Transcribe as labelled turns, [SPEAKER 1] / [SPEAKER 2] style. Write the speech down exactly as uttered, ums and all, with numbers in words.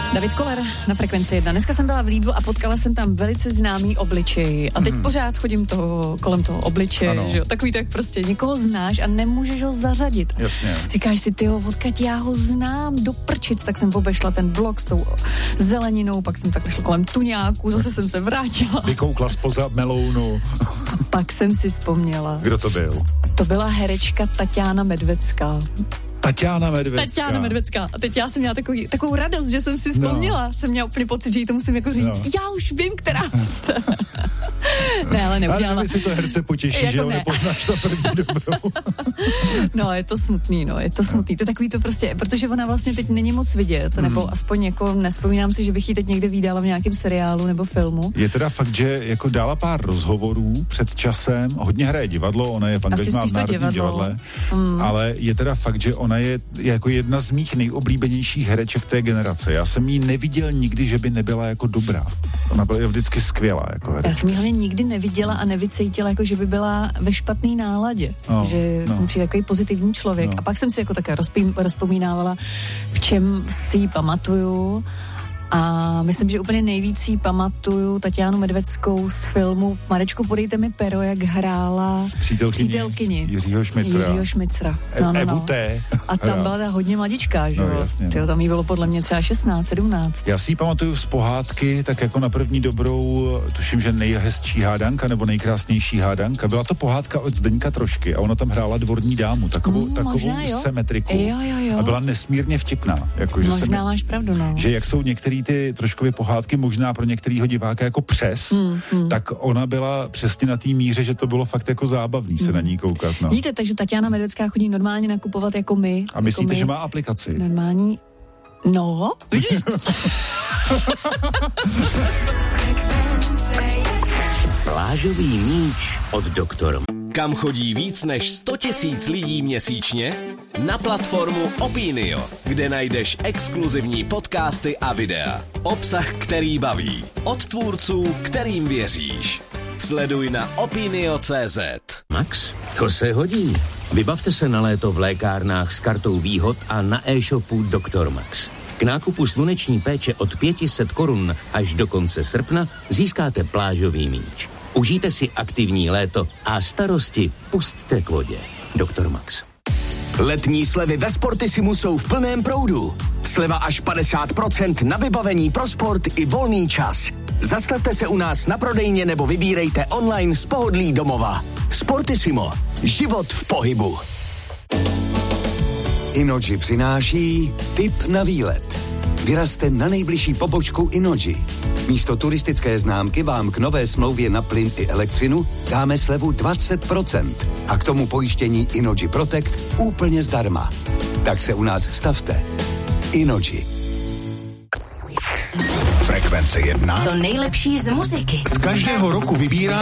[SPEAKER 1] David Koller na Frekvenci jedna. Dneska jsem byla v Lidlu a potkala jsem tam velice známý obličej. A teď mm. pořád chodím toho, kolem toho obličeje, že jo? Takový tak prostě někoho znáš a nemůžeš ho zařadit.
[SPEAKER 2] Jasně.
[SPEAKER 1] Říkáš si, tyjo, odkud já ho znám, do prčic. Tak jsem obešla ten blok s tou zeleninou, pak jsem takhle šla kolem tuňáků, zase jsem se vrátila.
[SPEAKER 2] Vykoukla spoza melounu.
[SPEAKER 1] A pak jsem si vzpomněla.
[SPEAKER 2] Kdo to byl?
[SPEAKER 1] To byla herečka Tatiana Medvecká.
[SPEAKER 2] Tatiana Medvecká.
[SPEAKER 1] Tatiana Medvecká. A teď já jsem měla takový, takovou radost, že jsem si vzpomněla. No. Jsem měla úplně pocit, že jí to musím jako říct. No. Já už vím, která jste. Ne, ale neudělala.
[SPEAKER 2] Ale si to herce potěší, jako že ho ne. Nepoznáš na první dobrou.
[SPEAKER 1] No, je to smutný, no, je to smutný. To je takový to prostě, protože ona vlastně teď není moc vidět, hmm. nebo aspoň jako nespomínám si, že bych ji teď někde vídala v nějakém seriálu nebo filmu.
[SPEAKER 2] Je teda fakt, že jako dala pár rozhovorů před časem, hodně hraje divadlo, ona je v angažmá v Národním divadle, hmm. ale je teda fakt, že ona je jako jedna z mých nejoblíbenějších hereček té generace. Já jsem ji neviděl nikdy, že by nebyla jako dobrá. Ona byla vždycky skvělá jako herečka.
[SPEAKER 1] Já jsem ji hlavně nikdy neviděla a nevycítila, jako že by byla ve špatné náladě. No, že no. je takový pozitivní člověk. No. A pak jsem si jako také rozpím, rozpomínávala, v čem si ji pamatuju. A myslím, že úplně nejvíc si pamatuju Tatianu Medveckou z filmu Marečko, podejte mi pero, jak hrála
[SPEAKER 2] přítelkyni,
[SPEAKER 1] přítelkyni.
[SPEAKER 2] Jiřího Šmicra.
[SPEAKER 1] Jiřího Šmicra. No, no, no. A tam byla ta hodně mladičká, že jo? No, jasně, no. Tam jí bylo podle mě třeba šestnáct, sedmnáct.
[SPEAKER 2] Já si ji pamatuju z pohádky, tak jako na první dobrou, tuším, že nejhezčí hádanka, nebo nejkrásnější hádanka. Byla to pohádka od Zdeňka Trošky a ona tam hrála dvorní dámu, takovou, mm, takovou možná, symetriku.
[SPEAKER 1] Jo, jo, jo.
[SPEAKER 2] A byla nesmírně vtipná. Jako, že
[SPEAKER 1] možná
[SPEAKER 2] se
[SPEAKER 1] máš pravdu, no.
[SPEAKER 2] Že jak jsou některý ty Troškovy pohádky možná pro některýho diváka jako přes, mm, mm. tak ona byla přesně na té míře, že to bylo fakt jako zábavný mm. se na ní koukat. No.
[SPEAKER 1] Víte, takže Tatiana Medvecká chodí normálně nakupovat jako my.
[SPEAKER 2] A myslíte,
[SPEAKER 1] jako
[SPEAKER 2] že má aplikaci?
[SPEAKER 1] Normální. No, vidíš?
[SPEAKER 3] Plážový míč od Doktor. Kam chodí víc než sto tisíc lidí měsíčně? Na platformu Opinio, kde najdeš exkluzivní podcasty a videa. Obsah, který baví. Od tvůrců, kterým věříš. Sleduj na opinio tečka cé zet.
[SPEAKER 4] Max, to se hodí. Vybavte se na léto v lékárnách s kartou výhod a na e-shopu Doktor Max. K nákupu sluneční péče od pět set korun až do konce srpna získáte plážový míč. Užijte si aktivní léto a starosti pusťte k vodě. Doktor Max.
[SPEAKER 3] Letní slevy ve Sportisimu jsou v plném proudu. Sleva až padesát procent na vybavení pro sport i volný čas. Zastavte se u nás na prodejně nebo vybírejte online z pohodlí domova. Sportisimo. Život v pohybu.
[SPEAKER 5] Innogy přináší tip na výlet. Vyrazte na nejbližší pobočku Innogy. Místo turistické známky vám k nové smlouvě na plyn i elektřinu dáme slevu dvacet procent a k tomu pojištění Innogy Protect úplně zdarma. Tak se u nás stavte. Innogy.
[SPEAKER 6] Frekvence jedna.
[SPEAKER 7] To nejlepší z muziky.
[SPEAKER 6] Z každého roku vybírá